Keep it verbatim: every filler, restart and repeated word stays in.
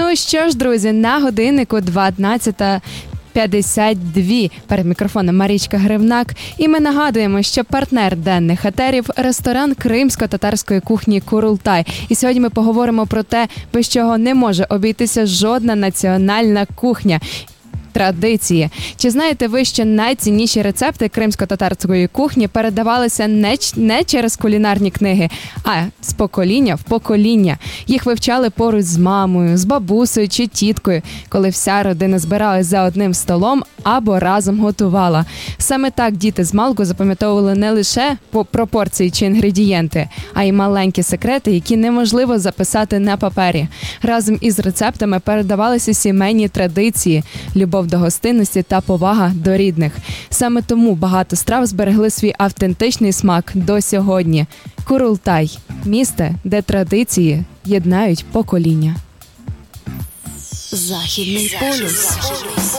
Ну що ж, друзі, на годиннику дванадцята п'ятдесят два. Перед мікрофоном Марічка Гривнак. І ми нагадуємо, що партнер денних етерів – ресторан кримсько-татарської кухні «Курултай». І сьогодні ми поговоримо про те, без чого не може обійтися жодна національна кухня. Традиції. Чи знаєте ви, що найцінніші рецепти кримсько-татарської кухні передавалися не, не через кулінарні книги, а з покоління в покоління. Їх вивчали поруч з мамою, з бабусею чи тіткою, коли вся родина збиралась за одним столом або разом готувала. Саме так діти змалку запам'ятовували не лише по пропорції чи інгредієнти, а й маленькі секрети, які неможливо записати на папері. Разом із рецептами передавалися сімейні традиції, любов до гостинності та повага до рідних. Саме тому багато страв зберегли свій автентичний смак до сьогодні. Курултай – місце, де традиції єднають покоління. Західний полюс.